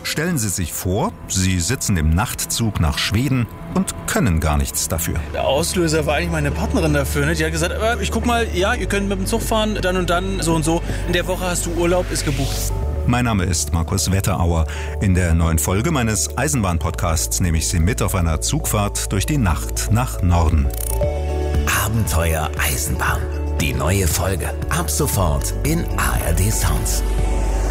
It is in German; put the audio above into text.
Stellen Sie sich vor, Sie sitzen im Nachtzug nach Schweden und können gar nichts dafür. Der Auslöser war eigentlich meine Partnerin dafür. Ne? Die hat gesagt, ich guck mal, ja, ihr könnt mit dem Zug fahren, dann und dann, so und so. In der Woche hast du Urlaub, ist gebucht. Mein Name ist Markus Wetterauer. In der neuen Folge meines Eisenbahn-Podcasts nehme ich Sie mit auf einer Zugfahrt durch die Nacht nach Norden. Abenteuer Eisenbahn. Die neue Folge ab sofort in ARD Sounds.